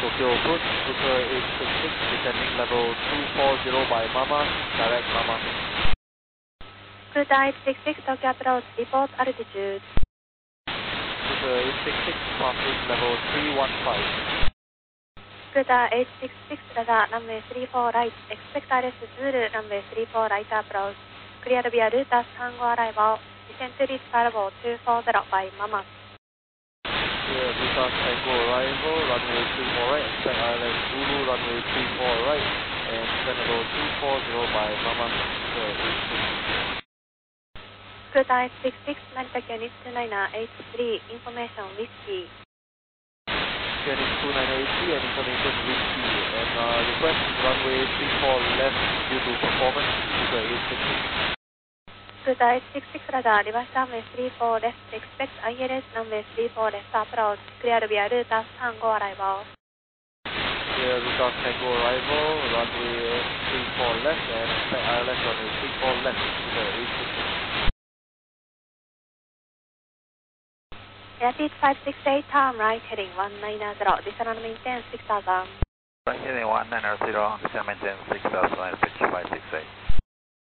Tokyo approach, Super 866, descending level 240 by Mama, direct Mama. Super 866, Tokyo approach, report altitude. Super 866, passing level 315. Super 866, radar runway 34 right, expect ILS Zulu, runway 34 right approach. Clear via Rutas Tango arrival, descend to reach level 240 by Mama. Clear Rutas Tango arrival, runway 34 right, expect ILS Zulu, runway 34 right, and descend level 240 by Mama, Super 866. Super 866, Narita unit 2983, information whiskey. Unit 2983 and information whiskey, and request runway 34 left due to performance, Super 866. Super 866, radar, reverse runway 34 left, expect ILS runway 34 left approach, clear via Rutas Tango arrival. Clear Rutas Tango arrival, runway 34 left, and expect ILS runway 34 left, Super 866. Airbus 568, turn right, heading 190, descend maintain 6000. Right heading 190, descend maintain 6000, pitch 568.